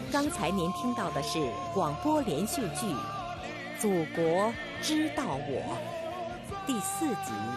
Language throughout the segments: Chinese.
刚才您听到的是广播连续剧《祖国知道我》第4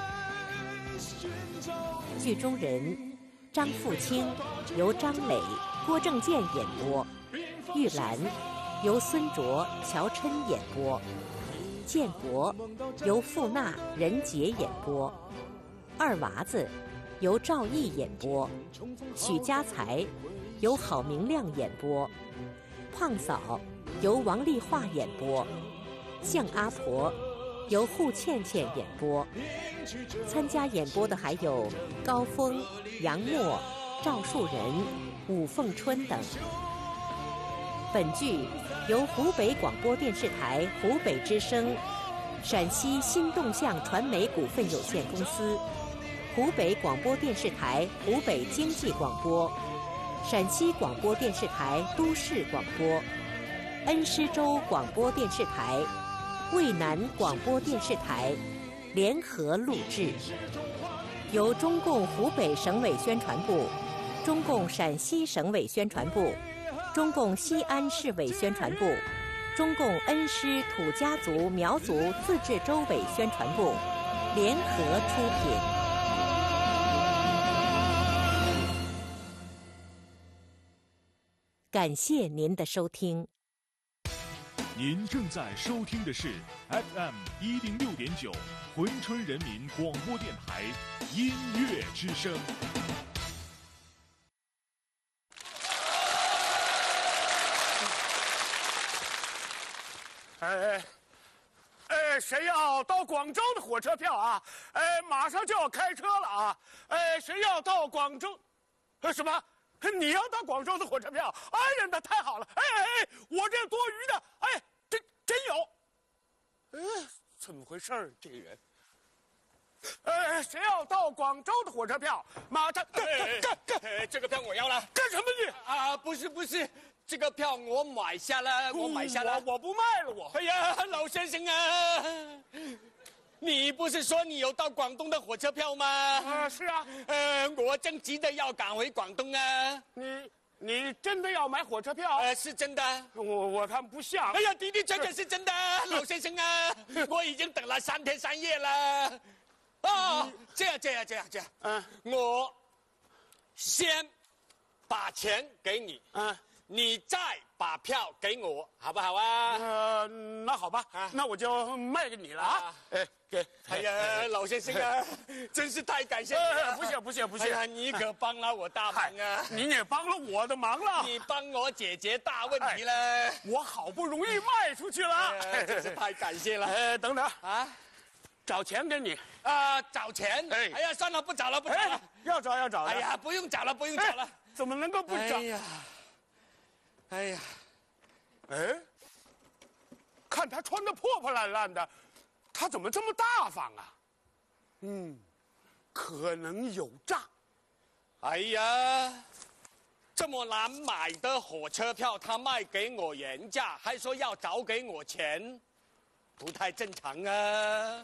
集。剧中人张富清由张磊、郭正健演播，玉兰由孙卓、乔琛演播，建国由傅娜、任杰演播，二娃子由赵毅演播，许家才由郝明亮演播，胖嫂由王丽华演播，向阿婆由户倩倩演播。参加演播的还有高峰、杨默、赵树人、武凤春等。本剧由湖北广播电视台湖北之声、陕西新动向传媒股份有限公司、湖北广播电视台湖北经济广播、陕西广播电视台都市广播、恩施州广播电视台、渭南广播电视台联合录制，由中共湖北省委宣传部、中共陕西省委宣传部、中共西安市委宣传部、中共恩施土家族苗族自治州委宣传部联合出品。感谢您的收听。 您正在收听的是 FM106.9 珲春人民广播电台音乐之声。 谁要到广州的火车票啊？马上就要开车了啊！谁要到广州？什么？你要到广州的火车票？哎呀，那太好了！我这多余的，真有。怎么回事儿？这个人。谁要到广州的火车票？马上这个票我要了。 干什么你？ 啊，不是，这个票我买下了，我不卖了我。 哎呀，老先生啊，你不是说你有到广东的火车票吗？ 是啊。 我正急着要赶回广东啊。 你真的要买火车票？ 是真的。 我看不像。 哎呀，的确是真的，老先生啊，我已经等了3天3夜了。哦，这样，我先把钱给你，你再把票给我，好不好啊？ 那好吧，那我就卖给你了啊！给。 哎呀，老先生啊，真是太感谢你了！ 不谢。 哎呀，你可帮了我大忙啊！ 您也帮了我的忙了， 你帮我解决大问题了。 我好不容易卖出去了， 真是太感谢了。 等等啊，找钱给你啊，找钱？哎呀，算了，不找了。 要找。 哎呀，不用找了。 怎么能够不找？ 哎呀， 看他穿得破破烂烂的，他怎么这么大方啊？可能有诈。 哎呀，这么难买的火车票，他卖给我原价，还说要找给我钱，不太正常啊！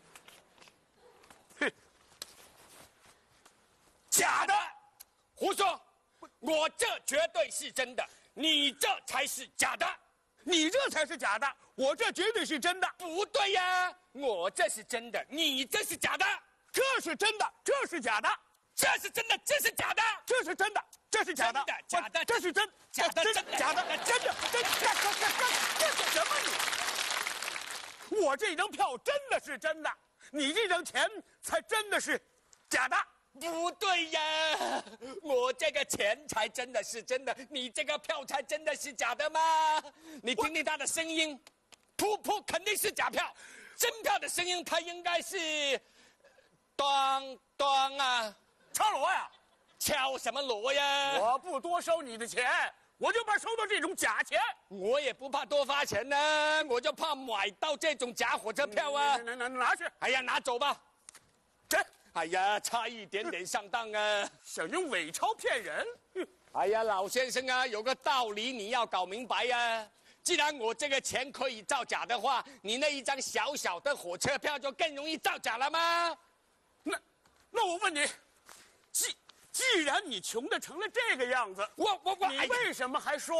假的，胡说！我这绝对是真的，你这才是假的。 你这才是假的，我这绝对是真的。 不对呀，我这是真的，你这是假的。 这是真的，这是假的。 这是真的，这是假的。 这是真的，这是假的。 假的， 这是真， 假的， 假的，真的，干什么你？我这张票真的是真的，你这张钱才真的是假的。 不对呀，我这个钱才真的是真的，你这个票才真的是假的吗？你听听他的声音，噗肯定是假票，真票的声音它应该是当啊， 敲锣呀？ 敲什么锣呀？ 我不多收你的钱，我就怕收到这种假钱。 我也不怕多发钱呢，我就怕买到这种假火车票啊！ 拿去！ 哎呀，拿走吧。 这。 哎呀，差一点点上当啊！ 想用伪钞骗人？ 哎呀，老先生啊，有个道理你要搞明白呀。既然我这个钱可以造假的话，你那一张小小的火车票就更容易造假了吗？ 那我问你，既然你穷的成了这个样子， 我你为什么还说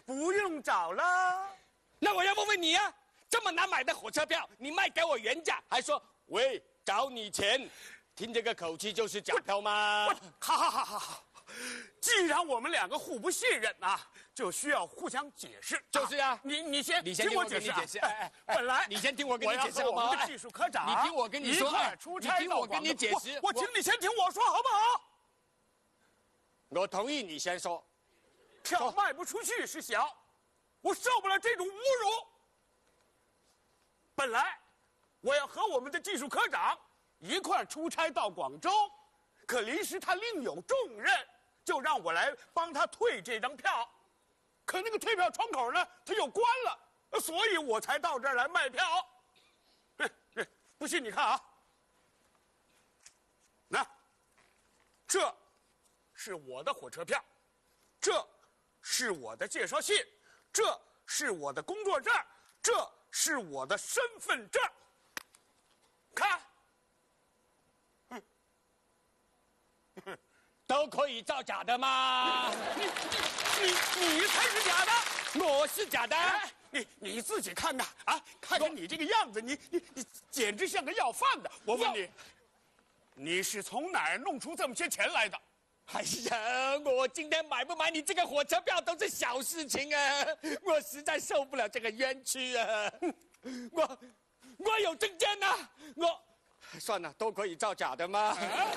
不用找了。 那我要问问你啊，这么难买的火车票，你卖给我原价，还说喂找你钱，听这个口气就是假票吗？ 好，既然我们两个互不信任啊，就需要互相解释。 就是啊， 你先听我解释。本来你先听我跟你解释好不好？我们的技术科长， 你听我跟你说， 一块出差你听我跟你解释。 我请你先听我说好不好？ 我同意你先说。 票卖不出去是小，我受不了这种侮辱。本来我要和我们的技术科长一块出差到广州，可临时他另有重任，就让我来帮他退这张票。可那个退票窗口呢，他又关了，所以我才到这儿来卖票。不信你看啊，那这是我的火车票，这是我的介绍信，这是我的工作证，这是我的身份证。看， 都可以造假的吗？ 你才是假的， 我是假的。 你自己看看啊，看看你这个样子，你简直像个要饭的。我问你，你是从哪儿弄出这么些钱来的？ 哎呀，我今天买不买你这个火车票都是小事情啊！我实在受不了这个冤屈啊！我有证件呐、算了，都可以造假的吗？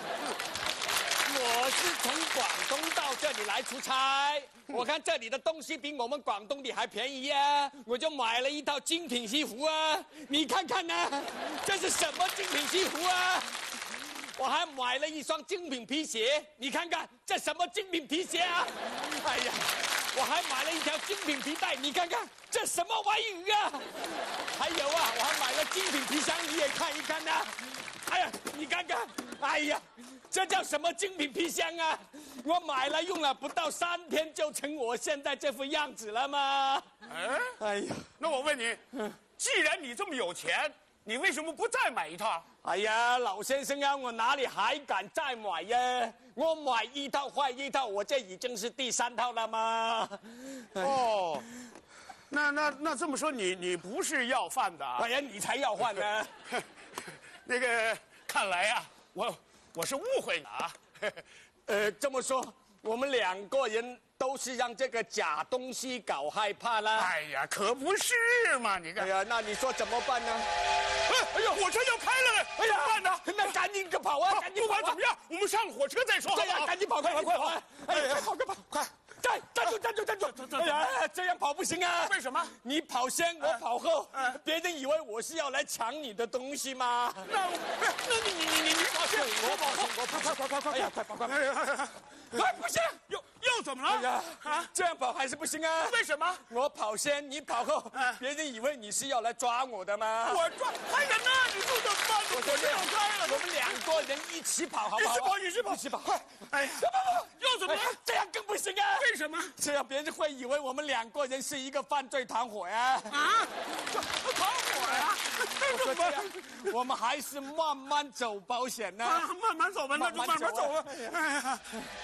我是从广东到这里来出差，我看这里的东西比我们广东的还便宜啊，我就买了一套精品西服啊！你看看呢，这是什么精品西服啊？我还买了一双精品皮鞋，你看看这什么精品皮鞋啊！哎呀，我还买了一条精品皮带，你看看这什么玩意啊！还有啊，我还买了精品皮箱，你也看一看呐！哎呀，你看看，哎呀，这叫什么精品皮箱啊？我买了用了不到3天就成我现在这副样子了吗？哎呀， 那我问你，既然你这么有钱，你为什么不再买一套？ 哎呀，老先生啊，我哪里还敢再买呀？我买一套换一套，我这已经是第3套了吗？ 哦，那这么说，你不是要饭的啊？ 哎呀，你才要饭呢！ 那个，看来啊，我是误会了啊。 这么说，我们2个人都是让这个假东西搞害怕了。 哎呀，可不是嘛！你看， 哎呀，那你说怎么办呢？ 哎呀，火车要开了嘞！哎呀，怎么办呢？ 那赶紧就跑啊！赶紧不管怎么样，我们上火车再说。 对呀，赶紧跑，快！哎呀，快跑！快！站住！哎呀，这样跑不行啊！ 为什么？ 你跑先，我跑后，别人以为我是要来抢你的东西吗？ 那你跑先，我跑后，快！ 哎呀，快跑！ 哎，不行，又怎么了？ 哎呀，这样跑还是不行啊！ 为什么？ 我跑先，你跑后，别人以为你是要来抓我的吗？ 我抓还人呢？你说怎么办？火车要开了， 我们2个人一起跑，好不好？ 一起跑！快！哎呀，又怎么了？ 这样更不行啊！ 为什么？ 这样别人会以为我们2个人是一个犯罪团伙呀！ 团伙呀！ 我说这样，我们还是慢慢走保险呢。 慢慢走吧，那就慢慢走吧。哎呀，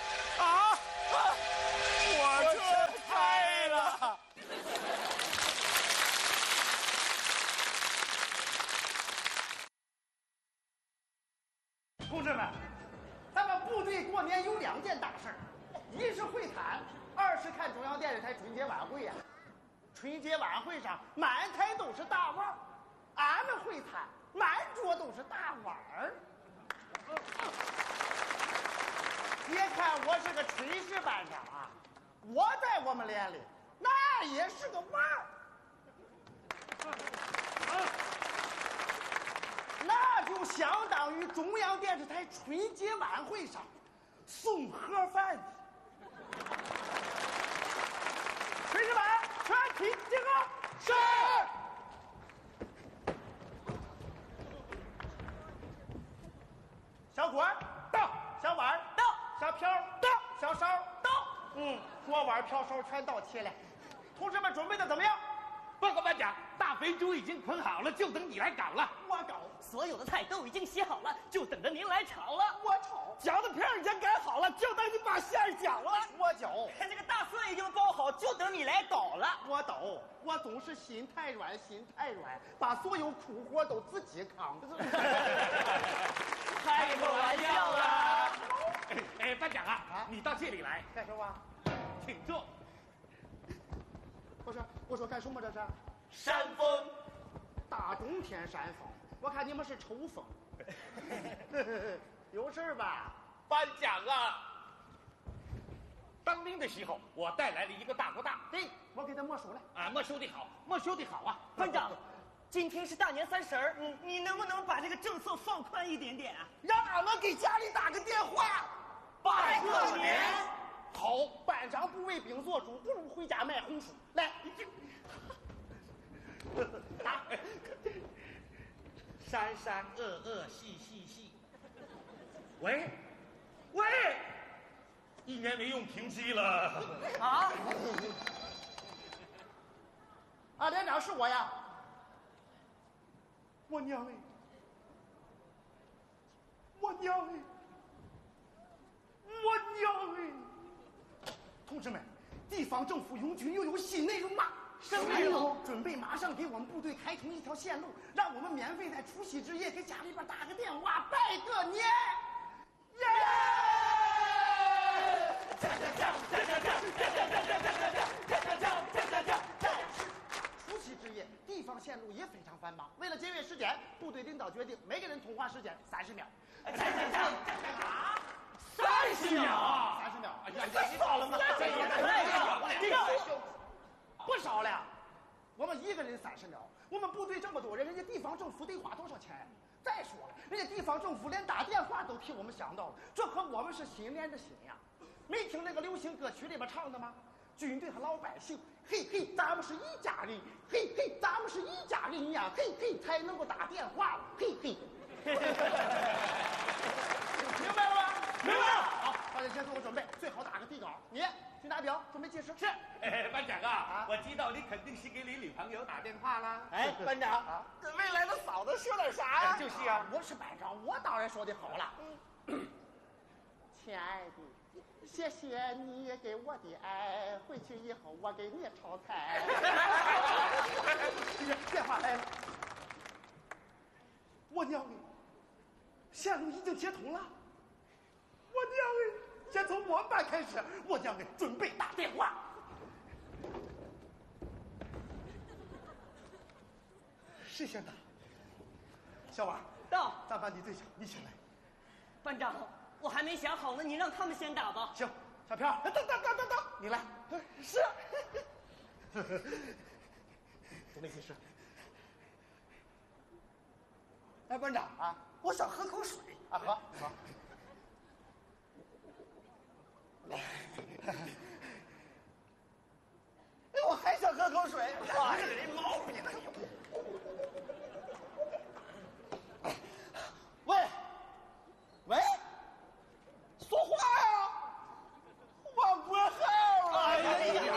火车开了！ 同志们，咱们部队过年有2件大事儿，一是会谈，2是看中央电视台春节晚会呀。春节晚会上满台都是大腕儿，俺们会谈满桌都是大碗儿。别看我是个炊事班长啊，我在我们连里那也是个腕儿。那就相当于中央电视台春节晚会上送盒饭的。炊事班全体集合。是。小锅到，小碗到，小瓢到，小勺到。锅碗瓢勺全到齐了。同志们准备的怎么样？ 报告班长，大肥猪已经捆好了，就等你来搞了。 我搞。 所有的菜都已经洗好了，就等着您来炒了。 我炒。 饺子皮已经擀好了，就等你把馅儿搅了。 我搅。 这个大蒜已经包好，就等你来倒了。 我抖，我总是心太软，把所有苦活都自己扛。 开个玩笑啊！ 哎，班长啊，你到这里来干什么？ 请坐。 我说干什么这是？ 扇风。 大冬天扇风，我看你们是抽风。有事吧？ 班长啊，当兵的时候我带来了一个大哥大， 对，我给他没收了。 啊，没收的好，没收的好啊。 班长，今天是大年30，你能不能把这个政策放宽一点点啊？ 让俺们给家里打个电话， 拜个年。 好，班长不为兵做主，不如回家卖红薯。来，打。 山山恶恶细细细。喂，1年没用停机了。 啊，连长是我呀。我娘哎！同志们，地方政府拥军又有新内容了。什么内容？准备马上给我们部队开通一条线路，让我们免费在除夕之夜给家里边打个电话，拜个年。耶！除夕之夜，地方线路也非常繁忙。为了节约时间，部队领导决定每个人通话时间30秒。 啊 30秒。 30秒。 哎呀，你少了吗？ 不少了，我们一个人30秒。我们部队这么多人，人家地方政府得花多少钱？再说了，人家地方政府连打电话都替我们想到了，这和我们是心连着心呀。没听那个流行歌曲里边唱的吗？军队和老百姓，嘿嘿，咱们是一家人，嘿嘿，咱们是一家人呀，嘿嘿，才能够打电话，嘿嘿。明白了吗？ 明白了。 好，大家先做个准备，最好打个底稿。你去拿表，准备计时。 是。班长啊，我知道你肯定是给你女朋友打电话啦。 哎，班长，跟未来的嫂子说点啥呀？ 就是啊， 我是班长，我当然说的好了。亲爱的，谢谢你给我的爱，回去以后我给你炒菜。电话来了，我娘哎，线路已经接通了。我娘哎，先从我班开始，我娘哎，准备打电话。谁先打？小婉， 到。 咱班的最小，你先来。 班长，我还没想好呢，你让他们先打吧。 行，小飘，等，你来。是。准备计时。哎，班长啊，我想喝口水啊，喝。来。哎，我还想喝口水。哎，这人毛病啊！喂，说话呀！我不好了。哎呀，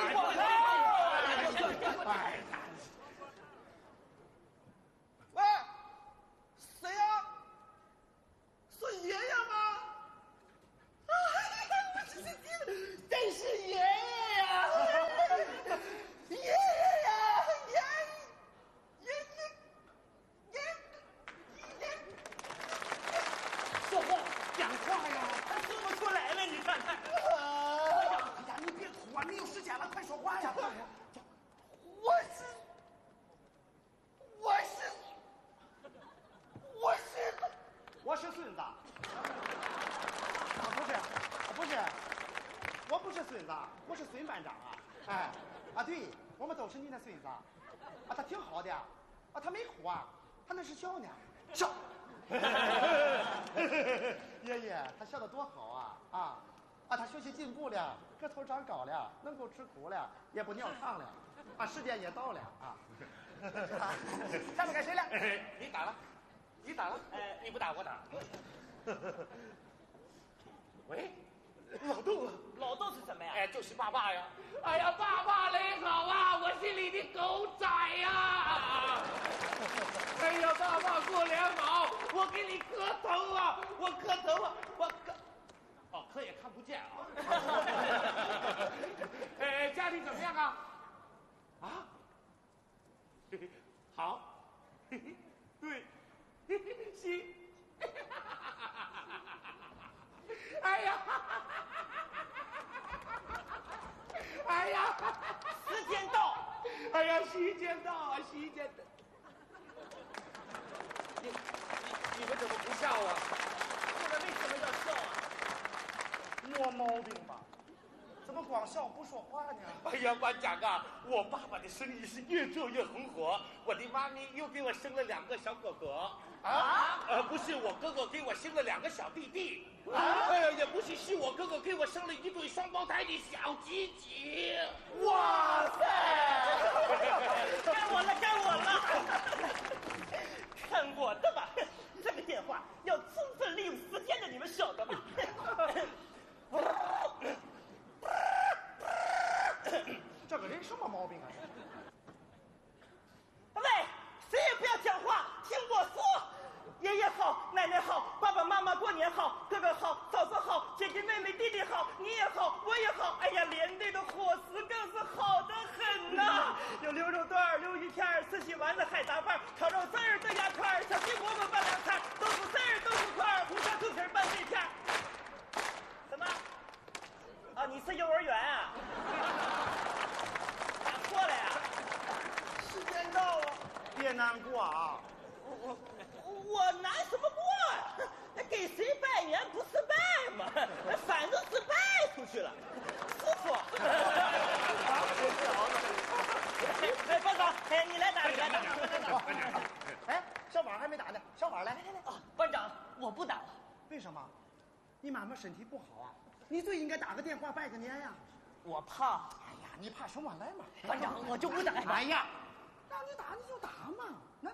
喂，谁呀？是爷爷吗？哎呀，真是爷爷呀！爷爷呀，说话，讲话呀！ 他说不出来了，你看看。 哎呀，你别哭啊，没有时间了，快说话呀！我是孙子。不是，我不是孙子，我是孙班长啊！哎，啊对，我们都是你的孙子啊！他挺好的啊，他没哭啊，他那是笑呢，笑。爷爷，他笑得多好啊！他学习进步了，个头长高了，能够吃苦了，也不尿炕了，时间也到了啊！下面该谁了？ 你打了，你不打我打。喂， 老豆是什么呀？ 哎，就是爸爸呀！哎呀，爸爸你好啊，我是你的狗仔呀！哎呀，爸爸过年好，我给你磕头啊，我磕头啊， 车也看不见啊。 家里怎么样啊？啊？好。对。行。哎呀！哎呀！ 时间到！ 哎呀，时间到啊，时间到！你们怎么不笑啊？ 这个为什么要笑啊？ 没毛病吧？怎么光笑不说话呢？ 哎呀，班长啊，我爸爸的生意是越做越红火，我的妈咪又给我生了2个小哥哥。啊？不是我哥哥给我生了2个小弟弟。啊？也不是，是我哥哥给我生了1对双胞胎的小鸡鸡。 哇塞！ 该我了，该我了！看我的吧，这个电话要充分利用时间的，你们晓得吧？ 这个人什么毛病啊？ 喂，谁也不要讲话，听我说。爷爷好，奶奶好，爸爸妈妈过年好，哥哥好，嫂子好，姐姐妹妹弟弟好，你也好，我也好。哎呀，连队的伙食更是好得很呐！有溜肉段、溜鱼片、四喜丸子、海杂饭、炒肉丝儿、豆芽块、小鸡馍馍拌凉菜、豆腐丝儿、豆腐块、红烧兔皮拌脆片。什么？啊，你是幼儿园啊？打错了呀？ 时间到了，别难过啊。 我难什么过呀？给谁拜年不是拜吗？反正是拜出去了。师傅，哎，班长，哎，你来打，你来打。 哎，小婉还没打呢，小婉来。 啊，班长，我不打了。 为什么？你妈妈身体不好啊，你最应该打个电话拜个年呀。 我怕。 哎呀，你怕什么？来嘛。 班长，我就不打。 哎呀，让你打你就打嘛，那。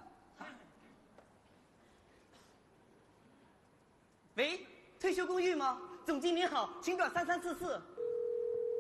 喂，退休公寓吗？总经理好，请转3344。